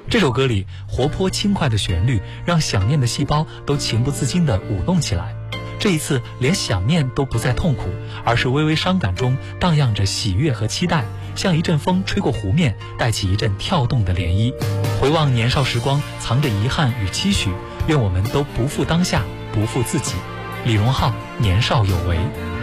这首歌里活泼轻快的旋律，让想念的细胞都情不自禁地舞动起来。这一次，连想念都不再痛苦，而是微微伤感中荡漾着喜悦和期待，像一阵风吹过湖面，带起一阵跳动的涟漪。回望年少时光，藏着遗憾与期许，愿我们都不负当下，不负自己。李荣浩，年少有为。